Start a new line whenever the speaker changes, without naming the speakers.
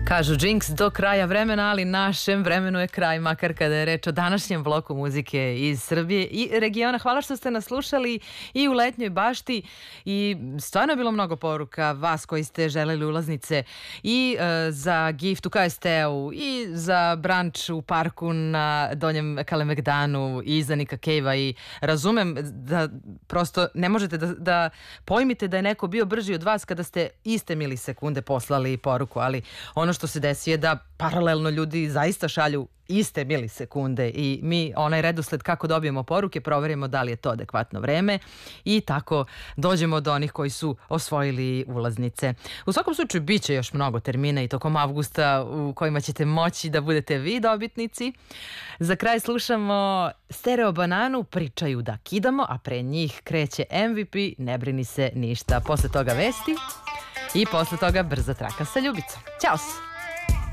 Kažu Jinx do kraja vremena, ali našem vremenu je kraj, makar kada je reč o današnjem bloku muzike iz Srbije i regiona. Hvala što ste nas slušali i u Letnjoj bašti i stvarno je bilo mnogo poruka vas koji ste želeli ulaznice i za gift u KST-u i za branč u parku na Donjem Kalemegdanu i za Nika Cave-a i razumem da prosto ne možete da pojmite da je neko bio brži od vas kada ste iste milisekunde poslali poruku, ali ono što se desi je da paralelno ljudi zaista šalju iste milisekunde i mi onaj redosled kako dobijemo poruke proverimo da li je to adekvatno vreme i tako dođemo do onih koji su osvojili ulaznice. U svakom slučaju bit će još mnogo termina i tokom avgusta u kojima ćete moći da budete vi dobitnici. Za kraj slušamo Stereo Bananu, Pričaju da kidamo, a pre njih kreće MVP, Ne brini se ništa. Posle toga vesti i posle toga brza traka sa Ljubicom. Ćao se!